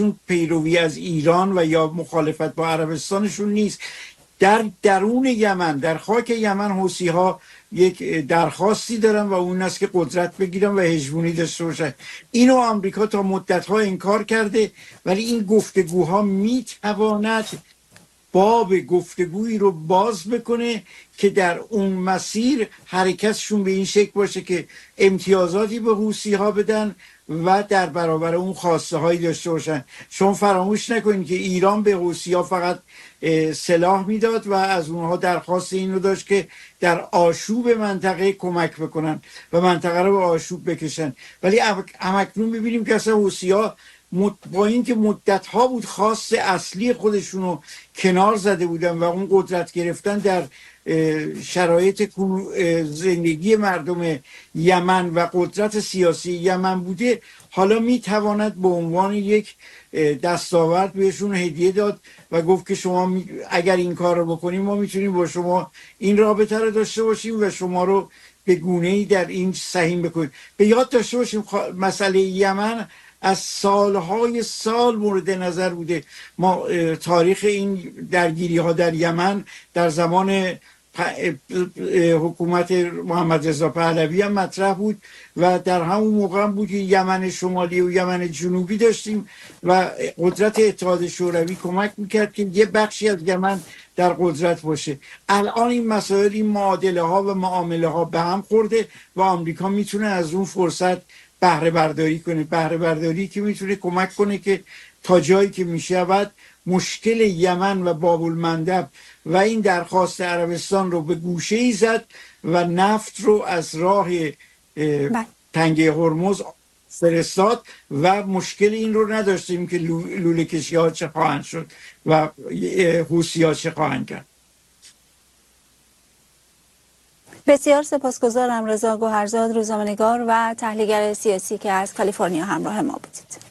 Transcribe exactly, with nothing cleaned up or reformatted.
اون پیروی از ایران و یا مخالفت با عربستانشون نیست. در درون یمن، در خاک یمن، حوثی ها یک درخواستی دارن و اون است که قدرت بگیرن و هژمونی داشته باشن. اینو آمریکا تا مدت ها انکار کرده، ولی این گفتگوها میتواند باب گفتگویی رو باز بکنه که در اون مسیر حرکتشون به این شکل باشه که امتیازاتی به حوثی ها بدن و در برابر اون خواسته هایی داشته باشن. چون فراموش نکنید که ایران به حوثی ها فقط سلاح میداد و از اونها درخواست اینو داشت که در آشوب منطقه کمک بکنن و منطقه رو به آشوب بکشن. ولی همکنون میبینیم که اصلا حوثی ها با این که مدت ها بود خواست اصلی خودشون رو کنار زده بودن و اون قدرت گرفتن در شرایط زندگی مردم یمن و قدرت سیاسی یمن بوده، حالا میتواند به عنوان یک دستاورد بهشون هدیه داد و گفت که شما اگر این کار رو بکنیم ما میتونیم با شما این رابطه رو داشته باشیم و شما رو به گونه‌ای در این سهیم بکنیم. به یاد داشته باشیم مسئله یمن از سالهای سال مورد نظر بوده. ما تاریخ این درگیری ها در یمن در زمان حکومت محمد رضا پهلوی هم مطرح بود و در همون موقع هم بود که یمن شمالی و یمن جنوبی داشتیم و قدرت اتحاد شوروی کمک میکرد که یه بخشی از یمن در قدرت باشه. الان این مسائل، این معادله ها و معامله ها به هم خورده و آمریکا میتونه از اون فرصت بهره برداری کنه. بهره برداری که میتونه کمک کنه که تا جایی که میشود مشکل یمن و باب المندب و این درخواست عربستان رو به گوشه ای زد و نفت رو از راه تنگه هرمز فرستاد و مشکل این رو نداشتیم که لوله کشی ها چه خواهند شد و حوثی ها چه خواهند کرد. بسیار سپاسگزارم رضا گوهرزاد، روزنامه‌نگار و تحلیلگر سیاسی که از کالیفرنیا همراه ما بودید.